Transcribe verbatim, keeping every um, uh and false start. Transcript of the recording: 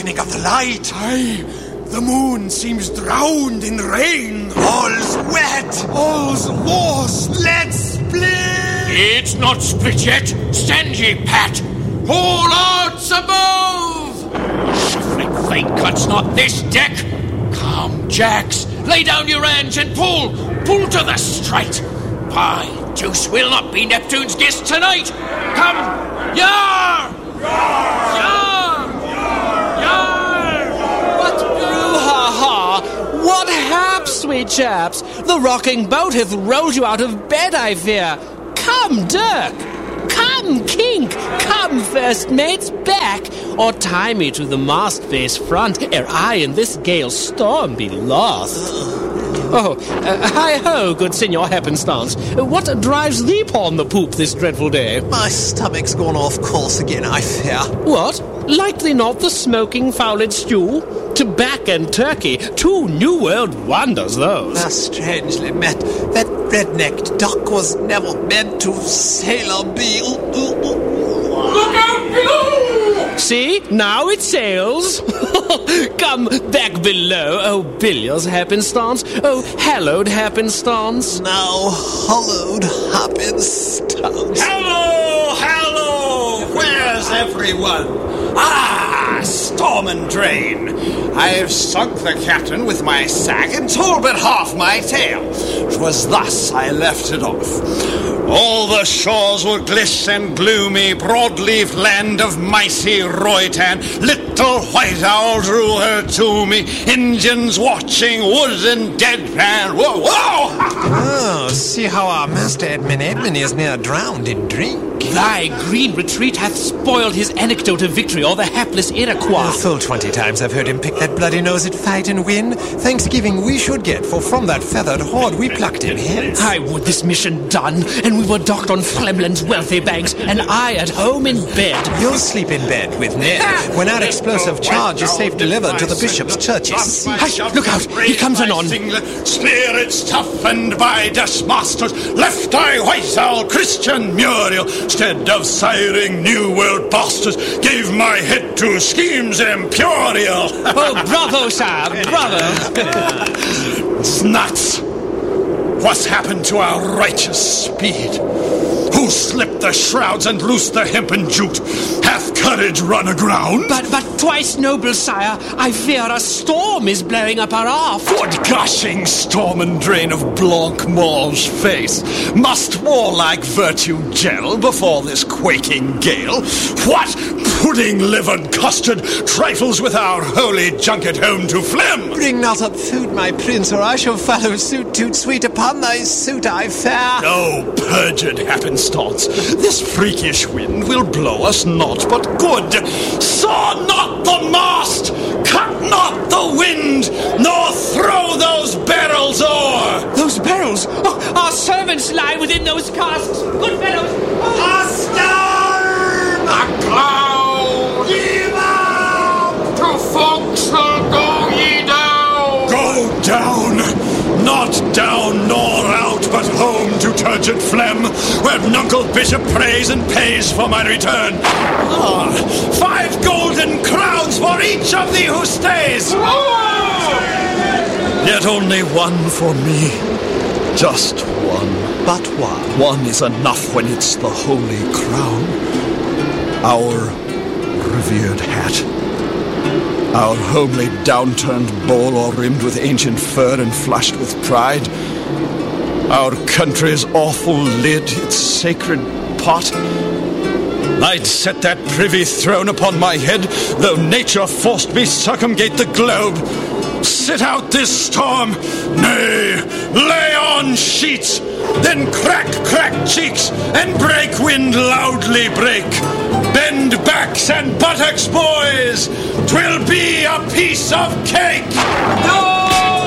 darkening of the light. Aye, the moon seems drowned in rain. All's wet. All's lost. Let's split. It's not split yet. Stand ye pat. All odds above. Shuffling fate cuts not this deck. Come, Jacks, lay down your hands and pull. Pull to the straight. By Deuce will not be Neptune's guest tonight. Come, yar! Yar! Yar! What brouhaha! What hap, sweet chaps? The rocking boat hath rolled you out of bed, I fear. Come, Dirk! Come, Kink! Come, first mates, back! Or tie me to the mast-base front, ere I in this gale storm be lost. Oh, uh, hi-ho, good Signor Happenstance. Uh, what drives thee upon the poop this dreadful day? My stomach's gone off course again, I fear. What? Like thee not the smoking fowled stew? Tobacco and turkey, two New World wonders, those. Ah, strangely met. That red-necked duck was never meant to sail a beel. Look out below! See, now it sails. Come back below, oh bilious Happenstance, oh hallowed Happenstance. Now hollowed Happenstance. Hello, hello! Where's everyone? Ah, Storm and Drain. I've sunk the captain with my sack and told but half my tale. 'Twas thus I left it off. All the shores were gliss and gloomy, broad-leaved land of mighty Roytan. Little white owl drew her to me, Indians watching, wood and deadpan. Whoa, whoa! Oh, see how our master Edmund Edmund is near drowned in drink. Thy green retreat hath spoiled his anecdote of victory o'er the hapless Iroquois. Full twenty times I've heard him pick that bloody-nosed fight and win. Thanksgiving we should get, for from that feathered horde we plucked him hence. I would this mission done, and we were docked on Flemland's wealthy banks, and I at home in bed. You'll sleep in bed with Ned, when our explosive charge is safe delivered to the bishop's churches. Hush, look out, he comes anon. Spirits toughened by dustmasters, left I white owl Christian Muriel, stead of siring New World bastards, gave my head to schemes imperial. Oh, bravo, sir, bravo. It's nuts. What's happened to our righteous speed? Who slipped the shrouds and loosed the hempen jute? Hath courage run aground? But, but twice noble sire, I fear a storm is blowing up our aft. What gushing storm and drain of Blanc-Mange's face? Must warlike virtue gel before this quaking gale? What pudding-livered custard trifles with our holy junket home to Flem? Bring not up food, my prince, or I shall follow suit too sweet upon thy suit, I fear. Oh, perjured happenstance, this freakish wind will blow us not but good. Saw not the mast, cut not the wind, nor throw those barrels o'er. Those barrels? Oh, our servants lie within those casks. Good fellows. Oh. Astern! A cloud! Give up! To forecastle go ye down! Go down! Not down nor out, but home to turgid phlegm, where Nuncle Bishop prays and pays for my return. Ah, five golden crowns for each of thee who stays. Yet only one for me. Just one. But one. One is enough when it's the holy crown. Our revered hat. Our homely down-turned bowl, all rimmed with ancient fur and flushed with pride. Our country's awful lid, its sacred pot. I'd set that privy throne upon my head, though nature forced me circumgate the globe. Sit out this storm, nay, lay on sheets, then crack, crack cheeks, and break wind loudly break. Bend backs and buttocks, boys, 'twill be a piece of cake. No!